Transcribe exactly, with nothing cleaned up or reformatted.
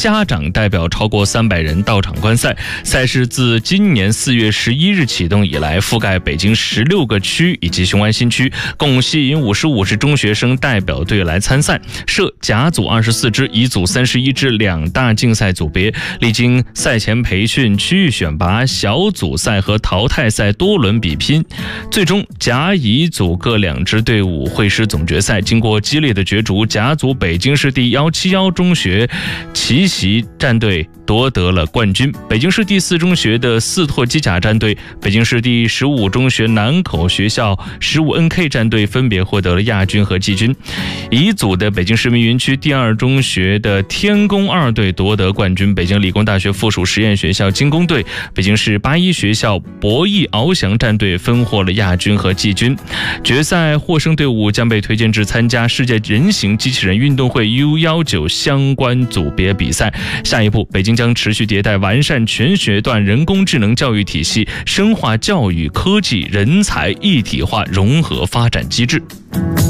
家长代表超过三百人到场观赛。赛事自今年四月十一日启动以来，覆盖北京十六个区以及雄安新区，共吸引五十五支中学生代表队来参赛。设甲组二十四支、乙组三十一支两大竞赛组别，历经赛前培训、区域选拔、小组赛和淘汰赛多轮比拼，最终甲、乙组各两支队伍会师总决赛。经过激烈的角逐，甲组北京市第一七一中学奇袭战队夺得了冠军，北京市第四中学的四拓机甲战队、北京市第十五中学南口学校十五 N K 战队分别获得了亚军和季军。乙组的北京市密云区第二中学的天工二队夺得冠军，北京理工大学附属实验学校精工队、北京市八一学校博弈翱翔战队分获了亚军和季军。决赛获胜队伍将被推荐至参加世界人形机器人运动会 U 十九 相关组别比赛。下一步，北京将持续迭代完善全学段人工智能教育体系，深化教育科技人才一体化融合发展机制。